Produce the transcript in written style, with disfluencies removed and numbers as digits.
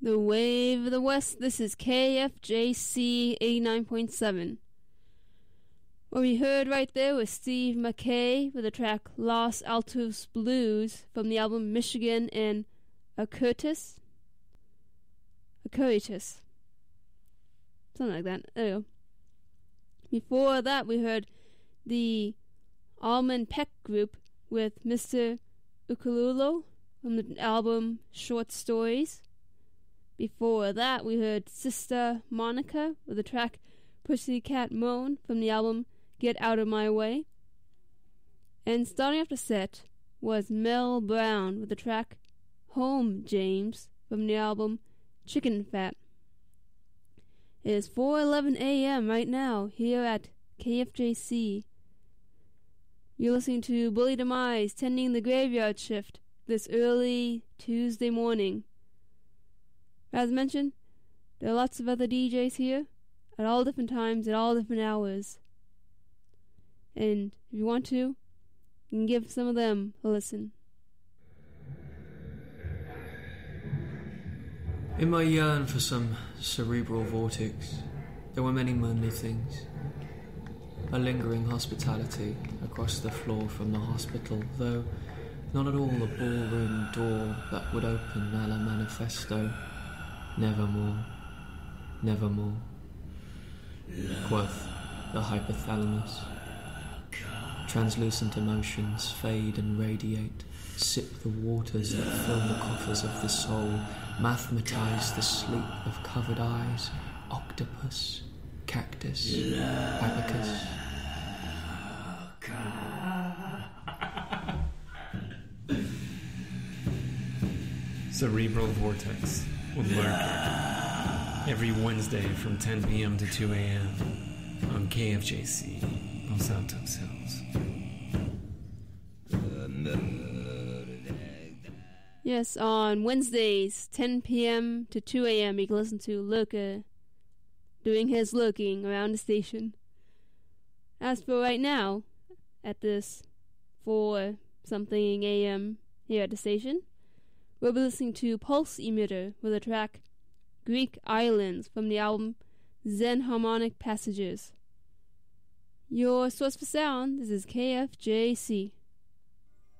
The Wave of the West. This is KFJC 89.7. What we heard right there was Steve McKay with the track Los Altos Blues from the album Michigan and Acuritas. Something like that. There you go. Before that, we heard the Almond Peck Group with Mr. Ukululo from the album Short Stories. Before that, we heard Sister Monica with the track Pussycat Moan from the album Get Out of My Way. And starting off the set was Mel Brown with the track Home James from the album Chicken Fat. It is 4:11 a.m. right now here at KFJC. You're listening to Bully Demise tending the graveyard shift this early Tuesday morning. As mentioned, there are lots of other DJs here at all different times, at all different hours. And if you want to, you can give some of them a listen. In my yearn for some cerebral vortex, there were many lonely things. A lingering hospitality across the floor from the hospital, though not at all a ballroom door that would open a la manifesto. Nevermore, nevermore, quoth the hypothalamus. Translucent emotions fade and radiate, sip the waters that fill the coffers of the soul, mathematize the sleep of covered eyes, octopus, cactus, abacus. Cerebral Vortex with Lurker every Wednesday from 10 p.m. to 2 a.m. on KFJC, Los Altos Hills. Yes, on Wednesdays, 10 p.m. to 2 a.m. you can listen to Lurker doing his lurking around the station. As for right now, at this 4-something a.m. here at the station, we'll be listening to Pulse Emitter with the track Greek Islands from the album Zen Harmonic Passages. Your source for sound, this is KFJC.